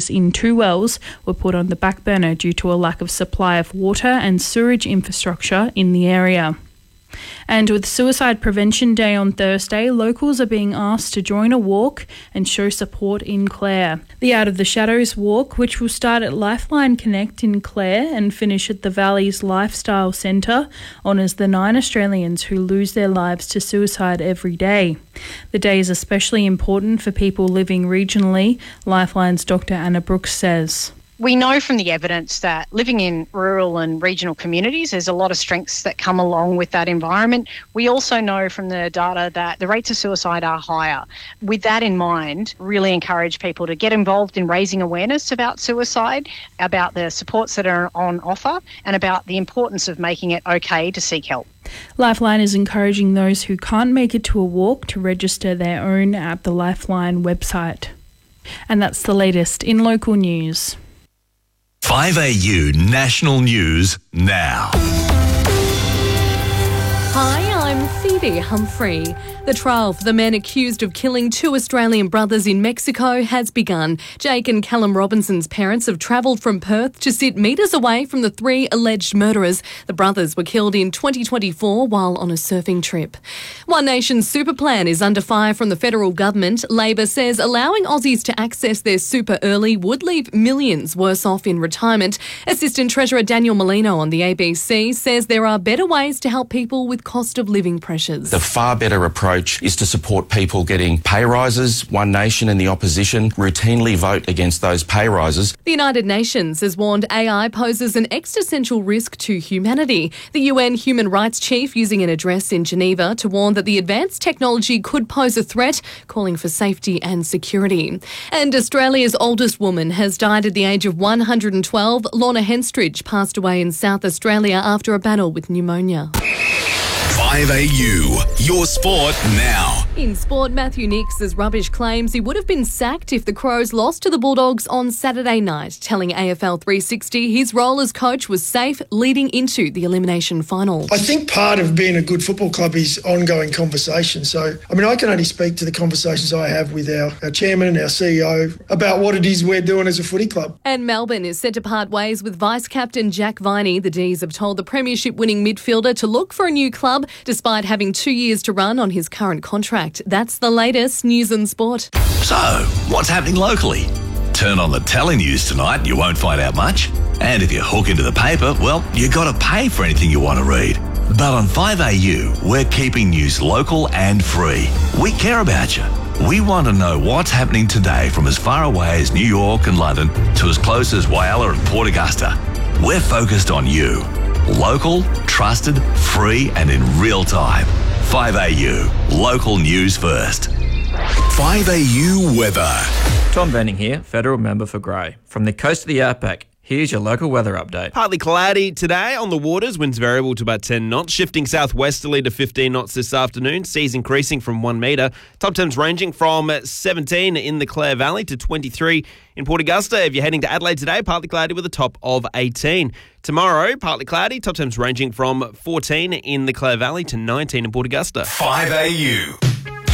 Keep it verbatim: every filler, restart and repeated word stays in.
repairs in two wells were put on the back burner due to a lack of supply of water and sewerage infrastructure in the area. And with Suicide Prevention Day on Thursday, locals are being asked to join a walk and show support in Clare. The Out of the Shadows walk, which will start at Lifeline Connect in Clare and finish at the Valley's Lifestyle Centre, honours the nine Australians who lose their lives to suicide every day. The day is especially important for people living regionally, Lifeline's Doctor Anna Brooks says. We know from the evidence that living in rural and regional communities, there's a lot of strengths that come along with that environment. We also know from the data that the rates of suicide are higher. With that in mind, really encourage people to get involved in raising awareness about suicide, about the supports that are on offer, and about the importance of making it okay to seek help. Lifeline is encouraging those who can't make it to a walk to register their own at the Lifeline website. And that's the latest in local news. five A U National News now. Hi, I'm Phoebe Humphrey. The trial for the men accused of killing two Australian brothers in Mexico has begun. Jake and Callum Robinson's parents have travelled from Perth to sit metres away from the three alleged murderers. The brothers were killed in twenty twenty-four while on a surfing trip. One Nation's super plan is under fire from the federal government. Labor says allowing Aussies to access their super early would leave millions worse off in retirement. Assistant Treasurer Daniel Molino on the A B C says there are better ways to help people with cost of living pressures. The far better approach is to support people getting pay rises. One Nation and the opposition routinely vote against those pay rises. The United Nations has warned A I poses an existential risk to humanity. The U N Human Rights Chief using an address in Geneva to warn that the advanced technology could pose a threat, calling for safety and security. And Australia's oldest woman has died at the age of one hundred twelve. Lorna Henstridge passed away in South Australia after a battle with pneumonia. five A U, your sport now. In sport, Matthew Nix' rubbish claims he would have been sacked if the Crows lost to the Bulldogs on Saturday night, telling A F L three sixty his role as coach was safe leading into the elimination final. I think part of being a good football club is ongoing conversation. So, I mean, I can only speak to the conversations I have with our, our chairman and our C E O about what it is we're doing as a footy club. And Melbourne is set to part ways with vice-captain Jack Viney. The D's have told the premiership-winning midfielder to look for a new club, despite having two years to run on his current contract. That's the latest news and sport. So, what's happening locally? Turn on the telenews tonight and you won't find out much. And if you hook into the paper, well, you got to pay for anything you want to read. But on five A U, we're keeping news local and free. We care about you. We want to know what's happening today from as far away as New York and London to as close as Whyalla and Port Augusta. We're focused on you. Local, trusted, free and in real time. five A U, local news first. five A U weather. Tom Benning here, Federal Member for Grey. From the coast of the Outback, here's your local weather update. Partly cloudy today on the waters, winds variable to about ten knots, shifting southwesterly to fifteen knots this afternoon, seas increasing from one metre. Top temps ranging from seventeen in the Clare Valley to twenty-three in Port Augusta. If you're heading to Adelaide today, partly cloudy with a top of eighteen. Tomorrow, partly cloudy, top temps ranging from fourteen in the Clare Valley to nineteen in Port Augusta. five A U.